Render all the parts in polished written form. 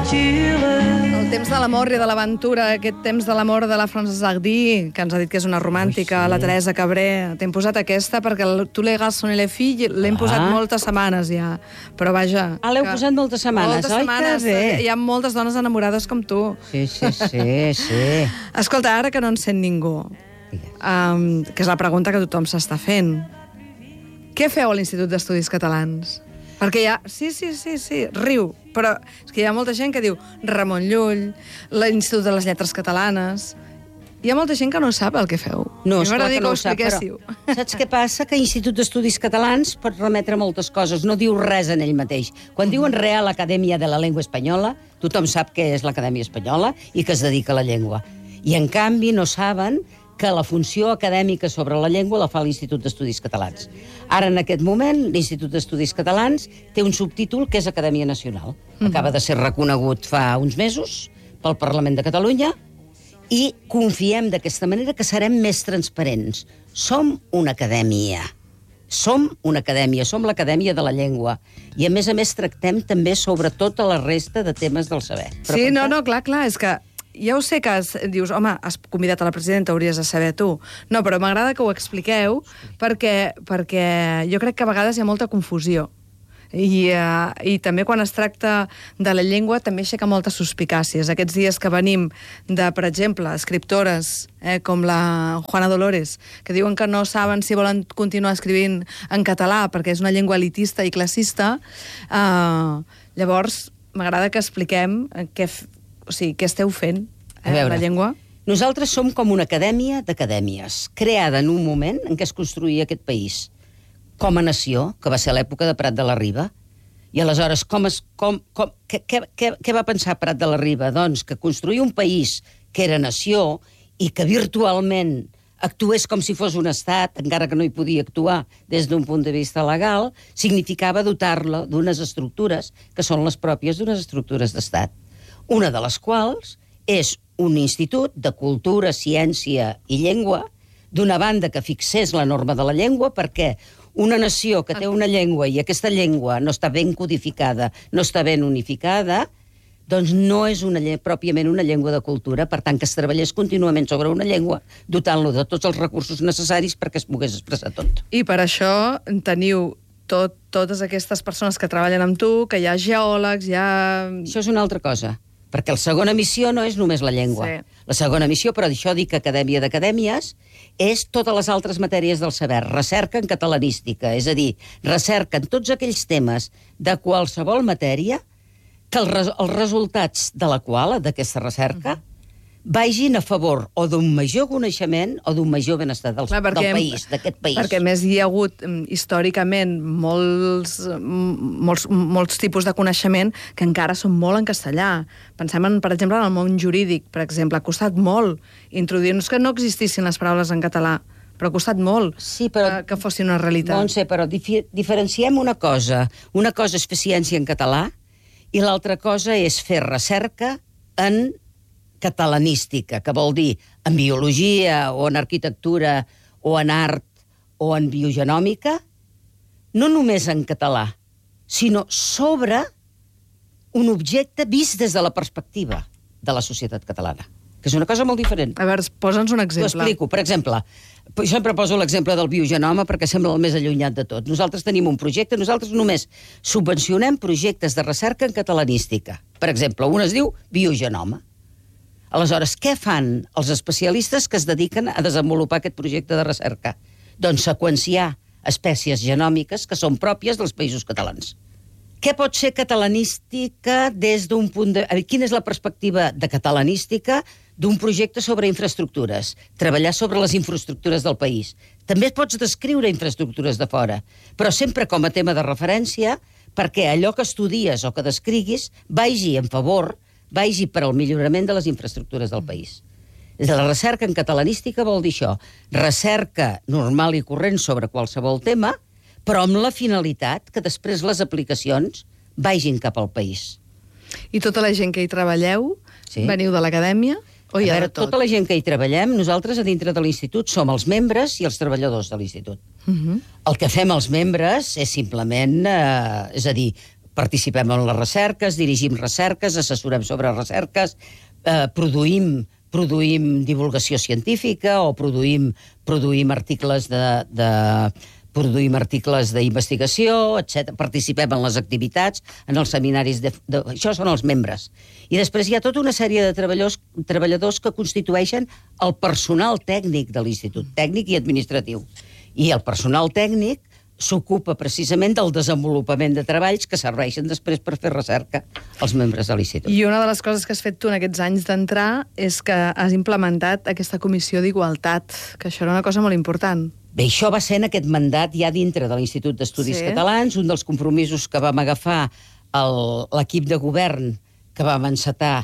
El temps de l'amor i de l'aventura, aquest temps de l'amor de la Frances Hardy, que ens ha dit que és una romàntica, la Teresa Cabré. T'hem posat aquesta perquè tu les garçons i les filles l'hem posat moltes setmanes ja. Però vaja... L'heu posat moltes setmanes, oi? Moltes setmanes. Hi ha moltes dones enamorades com tu. Sí. Escolta, ara que no en sent ningú, que és la pregunta que tothom s'està fent. Què feu a l'Institut d'Estudis Catalans? Perquè hi ha... Sí, riu. Però és que hi ha molta gent que diu Ramon Llull, l'Institut de les Lletres Catalanes... Hi ha molta gent que no sap el que feu. No, esclar que no ho sap, però saps què passa? Que Institut d'Estudis Catalans pot remetre moltes coses, no diu res en ell mateix. Quan diuen Real Acadèmia de la Llengua Espanyola, tothom sap què és l'Acadèmia Espanyola i que es dedica a la llengua. I, en canvi, no saben que la funció acadèmica sobre la llengua la fa l'Institut d'Estudis Catalans. Ara, en aquest moment, l'Institut d'Estudis Catalans té un subtítol que és Acadèmia Nacional. Acaba de ser reconegut fa uns mesos pel Parlament de Catalunya i confiem d'aquesta manera que serem més transparents. Som una acadèmia. Som l'Acadèmia de la Llengua. I, a més, tractem també sobre tota la resta de temes del saber. Sí, clar, és que ja ho sé que dius, home, has convidat a la presidenta, hauries de saber tu. No, però m'agrada que ho expliqueu perquè jo crec que a vegades hi ha molta confusió. I també quan es tracta de la llengua també aixeca moltes suspicàcies. Aquests dies que venim de, per exemple, escriptores com la Juana Dolores, que diuen que no saben si volen continuar escrivint en català perquè és una llengua elitista i classista, llavors m'agrada que expliquem què esteu fent amb la llengua. Nosaltres som com una acadèmia d'acadèmies, creada en un moment en què es construïa aquest país, com a nació, que va ser l'època de Prat de la Riba. I aleshores, què va pensar Prat de la Riba? Doncs que construir un país que era nació i que virtualment actués com si fos un estat, encara que no hi podia actuar des d'un punt de vista legal, significava dotar-lo d'unes estructures que són les pròpies d'unes estructures d'estat. Una de les quals és un institut de cultura, ciència i llengua, d'una banda que fixés la norma de la llengua, perquè una nació que té una llengua i aquesta llengua no està ben codificada, no està ben unificada, doncs no és pròpiament una llengua de cultura, per tant que es treballés contínuament sobre una llengua, dotant-lo de tots els recursos necessaris perquè es pogués expressar tot. I per això teniu totes aquestes persones que treballen amb tu, que hi ha geòlegs, hi ha... Això és una altra cosa, perquè la segona missió no és només la llengua. Sí. La segona missió, però això dic Acadèmia d'Acadèmies, és totes les altres matèries del saber. Recerca en catalanística, és a dir, recerca en tots aquells temes de qualsevol matèria que els resultats de la qual, d'aquesta recerca, vagin a favor o d'un major coneixement o d'un major benestar del país, d'aquest país. Perquè més hi ha hagut històricament molts tipus de coneixement que encara són molt en castellà. Pensem, per exemple, en el món jurídic, per exemple. Ha costat molt introduir-nos que no existissin les paraules en català, però ha costat molt que fossin una realitat. Montse, però diferenciem una cosa. Una cosa és fer ciència en català i l'altra cosa és fer recerca en catalanística, que vol dir en biologia o en arquitectura o en art o en biogenòmica, no només en català, sinó sobre un objecte vist des de la perspectiva de la societat catalana, que és una cosa molt diferent. A veure, posa'ns un exemple. T'ho explico. Per exemple, jo sempre poso l'exemple del biogenoma perquè sembla el més allunyat de tot. Nosaltres tenim un projecte, nosaltres només subvencionem projectes de recerca en catalanística. Per exemple, un es diu biogenoma. Aleshores, què fan els especialistes que es dediquen a desenvolupar aquest projecte de recerca? Doncs seqüenciar espècies genòmiques que són pròpies dels països catalans. Què pot ser catalanística des d'un punt de... Quina és la perspectiva de catalanística d'un projecte sobre infraestructures? Treballar sobre les infraestructures del país. També pots descriure infraestructures de fora, però sempre com a tema de referència perquè allò que estudies o que descriguis vagi per al millorament de les infraestructures del país. La recerca en catalanística vol dir això, recerca normal i corrent sobre qualsevol tema, però amb la finalitat que després les aplicacions vagin cap al país. I tota la gent que hi treballeu, veniu de l'acadèmia? A veure, tota la gent que hi treballem, nosaltres a dintre de l'institut som els membres i els treballadors de l'institut. El que fem els membres és simplement, és a dir, participem en les recerques, dirigim recerques, assessorem sobre recerques, produïm divulgació científica o produïm articles produïm articles d'investigació, etc. Participem en les activitats, en els seminaris això són els membres. I després hi ha tota una sèrie de treballadors que constitueixen el personal tècnic de l'Institut, tècnic i administratiu. I el personal tècnic s'ocupa precisament del desenvolupament de treballs que serveixen després per fer recerca als membres de l'Institut. I una de les coses que has fet tu en aquests anys d'entrar és que has implementat aquesta comissió d'igualtat, que això era una cosa molt important. Bé, això va ser en aquest mandat ja dintre de l'Institut d'Estudis Catalans, un dels compromisos que vam agafar l'equip de govern que vam encetar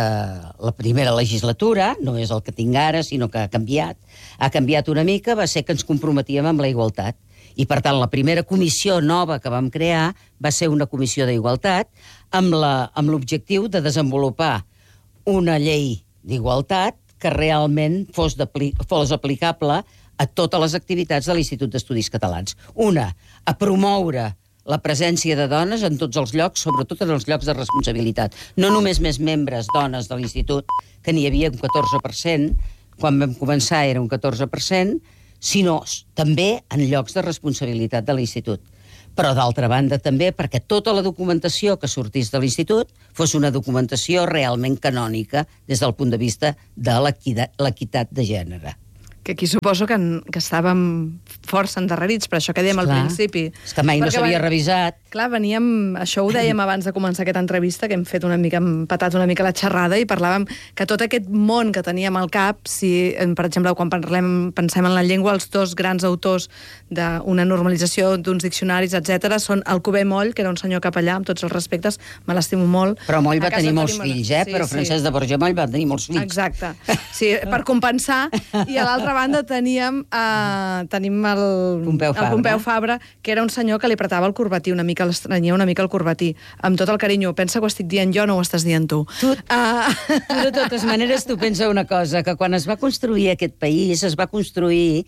la primera legislatura, no és el que tinc ara, sinó que ha canviat una mica, va ser que ens comprometíem amb la igualtat. I, per tant, la primera comissió nova que vam crear va ser una comissió d'igualtat amb l'objectiu de desenvolupar una llei d'igualtat que realment fos aplicable a totes les activitats de l'Institut d'Estudis Catalans. Una, a promoure la presència de dones en tots els llocs, sobretot en els llocs de responsabilitat. No només més membres dones de l'Institut, que n'hi havia un 14%, quan vam començar era un 14%, sinó també en llocs de responsabilitat de l'Institut. Però, d'altra banda, també perquè tota la documentació que sortís de l'Institut fos una documentació realment canònica des del punt de vista de l'equitat de gènere. Que aquí suposo que estàvem força endarrerits, per això que dèiem al principi. És que mai no s'havia revisat. Clar, això ho dèiem abans de començar aquesta entrevista, que hem patat una mica la xerrada i parlàvem que tot aquest món que teníem al cap, si, per exemple, quan pensem en la llengua, els dos grans autors d'una normalització d'uns diccionaris, etc., són Alcover Moll, que era un senyor capellà, amb tots els respectes, me l'estimo molt. Però Moll va tenir molts fills, però Francesc de Borja Moll va tenir molts fills. Exacte. Sí, per compensar. I a l'altra banda tenim el Pompeu Fabra, que era un senyor que li apretava el corbatí una mica, l'estranyia una mica el corbatí. Amb tot el carinyo, pensa que ho estic dient jo o no ho estàs dient tu? De totes maneres, tu pensa una cosa, que quan es va construir aquest país, es va construir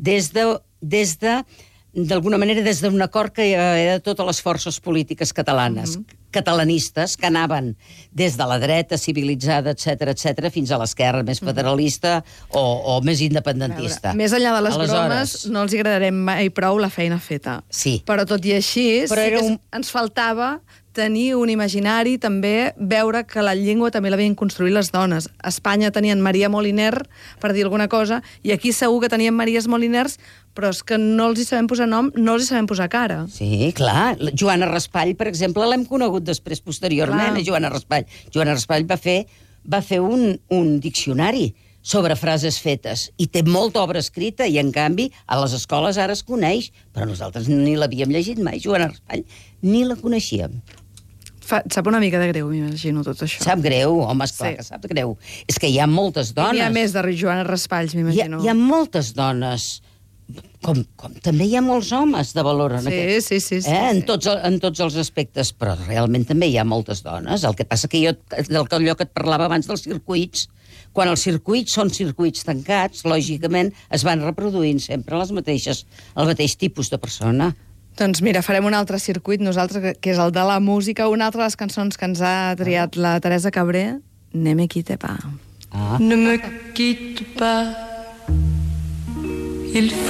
d'alguna manera des d'un acord que hi havia de totes les forces polítiques catalanes, catalanistes, que anaven des de la dreta civilitzada, etc., fins a l'esquerra més federalista o més independentista. Més enllà de les bromes, no els agradarem mai prou la feina feta. Sí. Però tot i així, ens faltava tenir un imaginari, també veure que la llengua també l'havien construït les dones. A Espanya tenien Maria Moliner, per dir alguna cosa, i aquí segur que tenien Maries Moliners, però és que no els hi sabem posar nom, no els hi sabem posar cara. Sí, clar. Joana Raspall, per exemple, l'hem conegut després, posteriorment, a Joana Raspall. Joana Raspall va fer un diccionari sobre frases fetes, i té molta obra escrita, i en canvi a les escoles ara es coneix, però nosaltres ni l'havíem llegit mai, Joana Raspall, ni la coneixíem. Sap una mica de greu, m'imagino, tot això. Sap greu, home, esclar que sap greu. És que hi ha moltes dones. Hi ha més de Joana Raspalls, m'imagino. Hi ha moltes dones, com també hi ha molts homes de valor en aquest. Sí. En tots els aspectes, però realment també hi ha moltes dones. El que passa que allò que et parlava abans dels circuits, quan els circuits són circuits tancats, lògicament es van reproduint sempre el mateix tipus de persona. Doncs mira, farem un altre circuit, nosaltres, que és el de la música, una altra de les cançons que ens ha triat la Teresa Cabré, Ne me quitte pas. Ne me quitte pas, il